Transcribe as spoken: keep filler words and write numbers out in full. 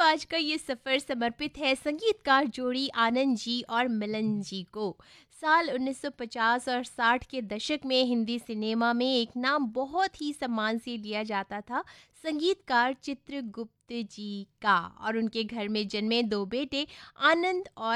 आज का ये सफ़र समर्पित है संगीतकार जोड़ी आनंद जी और मिलन जी को। साल उन्नीस सौ पचास और साठ के दशक में हिंदी सिनेमा में एक नाम बहुत ही सम्मान से लिया जाता था, संगीतकार चित्रगुप्त जी का। और उनके घर में जन्मे दो बेटे आनंद और